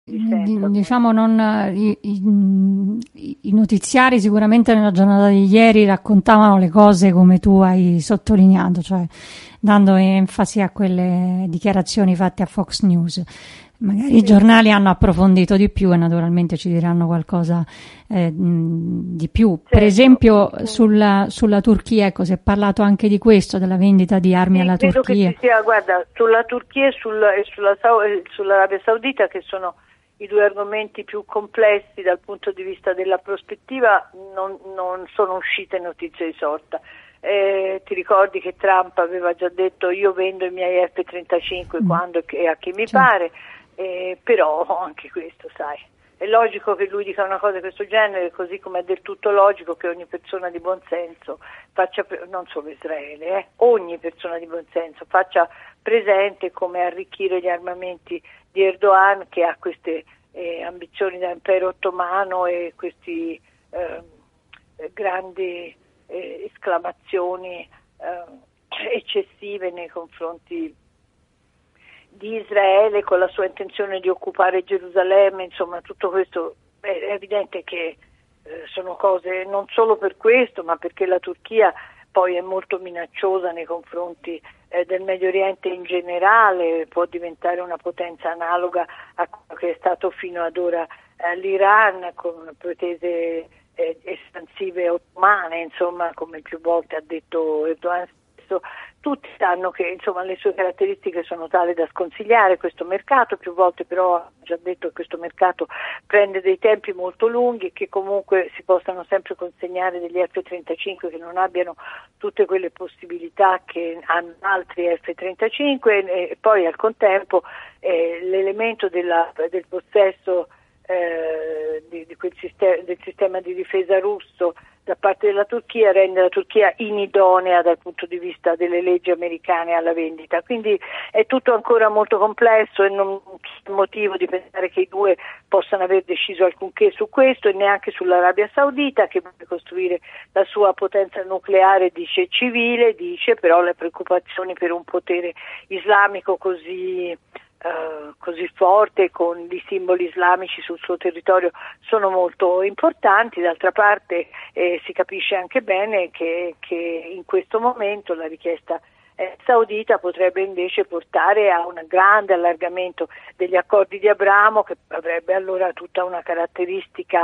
Diciamo i notiziari sicuramente nella giornata di ieri raccontavano le cose come tu hai sottolineato, cioè dando enfasi a quelle dichiarazioni fatte a Fox News. Magari i giornali hanno approfondito di più e naturalmente ci diranno qualcosa di più. Per esempio sulla Turchia, ecco, si è parlato anche di questo, della vendita di armi Sì, alla credo che Turchia. ci sia, guarda, sulla Turchia e sull'Arabia Saudita, che sono i due argomenti più complessi dal punto di vista della prospettiva, non sono uscite notizie di sorta. Ti ricordi che Trump aveva già detto io vendo i miei F-35 quando e a chi mi pare, però anche questo, sai, è logico che lui dica una cosa di questo genere, così come è del tutto logico che ogni persona di buon senso faccia, non solo Israele, ogni persona di buon senso faccia presente come arricchire gli armamenti di Erdogan, che ha queste ambizioni da impero ottomano e questi grandi esclamazioni eccessive nei confronti di Israele, con la sua intenzione di occupare Gerusalemme. Insomma, tutto questo è evidente che sono cose non solo per questo, ma perché la Turchia poi è molto minacciosa nei confronti del Medio Oriente in generale, può diventare una potenza analoga a quello che è stato fino ad ora l'Iran, con pretese espansive ottomane, insomma, come più volte ha detto Erdogan stesso. Tutti sanno che, insomma, le sue caratteristiche sono tali da sconsigliare questo mercato. Più volte però ha già detto che questo mercato prende dei tempi molto lunghi e che comunque si possano sempre consegnare degli F-35 che non abbiano tutte quelle possibilità che hanno altri F-35, e poi al contempo l'elemento del possesso del sistema di difesa russo da parte della Turchia rende la Turchia inidonea dal punto di vista delle leggi americane alla vendita. Quindi è tutto ancora molto complesso e non c'è motivo di pensare che i due possano aver deciso alcunché su questo, e neanche sull'Arabia Saudita, che vuole costruire la sua potenza nucleare, dice civile, però le preoccupazioni per un potere islamico così forte, con i simboli islamici sul suo territorio, sono molto importanti. D'altra parte si capisce anche bene che in questo momento la richiesta saudita potrebbe invece portare a un grande allargamento degli accordi di Abramo, che avrebbe allora tutta una caratteristica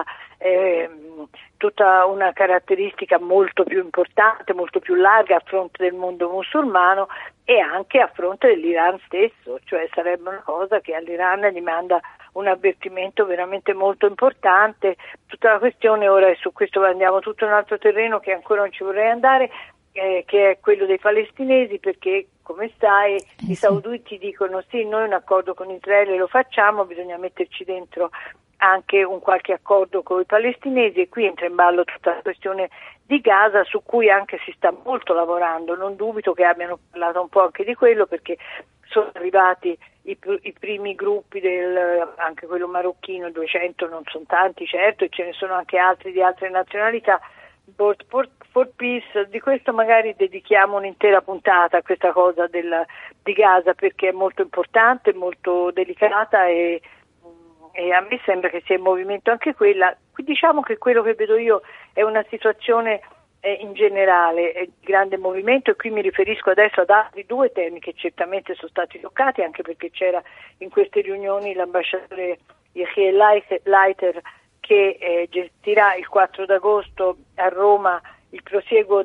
molto più importante, molto più larga a fronte del mondo musulmano e anche a fronte dell'Iran stesso, cioè sarebbe una cosa che all'Iran gli manda un avvertimento veramente molto importante. Tutta la questione ora, e su questo andiamo tutto in un altro terreno che ancora non ci vorrei andare, che è quello dei palestinesi, perché come sai i sauditi dicono sì, noi un accordo con Israele lo facciamo, bisogna metterci dentro anche un qualche accordo con i palestinesi, e qui entra in ballo tutta la questione di Gaza, su cui anche si sta molto lavorando. Non dubito che abbiano parlato un po' anche di quello, perché sono arrivati i primi gruppi, anche quello marocchino, 200 non sono tanti certo, e ce ne sono anche altri di altre nazionalità. For Peace, di questo magari dedichiamo un'intera puntata a questa cosa di Gaza, perché è molto importante, molto delicata, e a me sembra che sia in movimento anche quella. Diciamo che quello che vedo io è una situazione in generale di grande movimento, e qui mi riferisco adesso ad altri due temi che certamente sono stati toccati, anche perché c'era in queste riunioni l'ambasciatore Yehiel Leiter, che gestirà il 4 d'agosto a Roma il prosieguo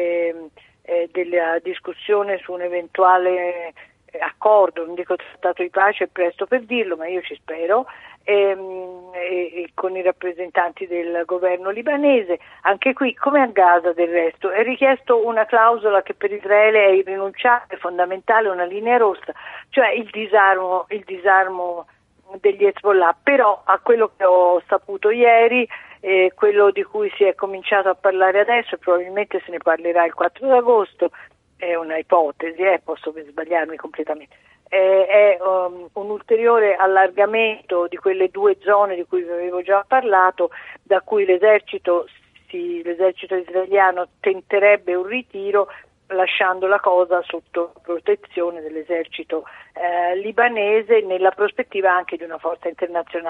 della discussione su un eventuale accordo, non dico trattato di pace, è presto per dirlo, ma io ci spero, e con i rappresentanti del governo libanese. Anche qui, come a Gaza del resto, è richiesto una clausola che per Israele è irrinunciabile, fondamentale, una linea rossa, cioè il disarmo degli Hezbollah. Però a quello che ho saputo ieri, quello di cui si è cominciato a parlare adesso, e probabilmente se ne parlerà il 4 d'agosto, è una ipotesi, posso sbagliarmi completamente, è un ulteriore allargamento di quelle due zone di cui vi avevo già parlato, da cui l'esercito israeliano tenterebbe un ritiro lasciando la cosa sotto protezione dell'esercito libanese, nella prospettiva anche di una forza internazionale